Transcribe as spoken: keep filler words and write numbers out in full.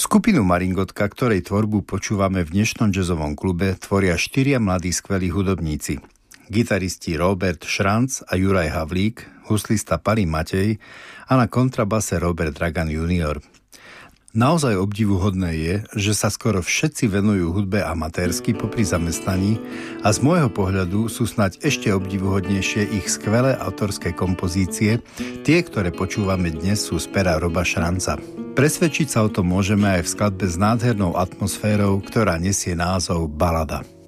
Skupinu Maringotka, ktorej tvorbu počúvame v dnešnom jazzovom klube, tvoria štyria mladí skvelí hudobníci. Gitaristi Robert Šranc a Juraj Havlík, huslista Pali Matej a na kontrabase Robert Dragan junior Naozaj obdivuhodné je, že sa skoro všetci venujú hudbe amatérsky popri zamestnaní a z môjho pohľadu sú snáď ešte obdivuhodnejšie ich skvelé autorské kompozície, tie, ktoré počúvame dnes, sú z pera Roba Šranca. Presvedčiť sa o tom môžeme aj v skladbe s nádhernou atmosférou, ktorá nesie názov Balada.